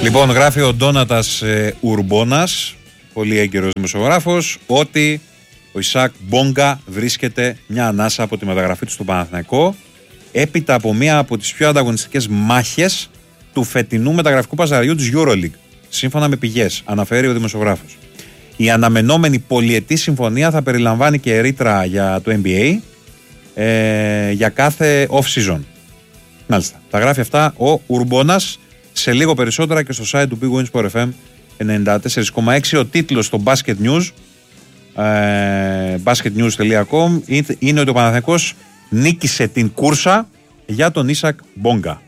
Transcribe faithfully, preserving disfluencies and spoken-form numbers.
Λοιπόν, γράφει ο Ντόνατας ε, Ουρμπόνας, πολύ έγκαιρος δημοσιογράφος, ότι ο Ισακ Μπόγκα βρίσκεται μια ανάσα από τη μεταγραφή του στο Παναθηναϊκό, έπειτα από μία από τις πιο ανταγωνιστικές μάχες του φετινού μεταγραφικού παζαριού της EuroLeague. Σύμφωνα με πηγές, αναφέρει ο δημοσιογράφος. Η αναμενόμενη πολυετή συμφωνία θα περιλαμβάνει και ρήτρα για το N B A ε, για κάθε off-season. Μάλιστα. Τα γράφει αυτά ο Ουρμπόνας, σε λίγο περισσότερα και στο site του Big Win Sport εφ εμ ενενήντα τέσσερα κόμμα έξι. Ο τίτλος στο Basket News, ε, basketnews τελεία com, είναι ότι ο Παναθηναϊκός νίκησε την κούρσα για τον Ισακ Μπόγκα.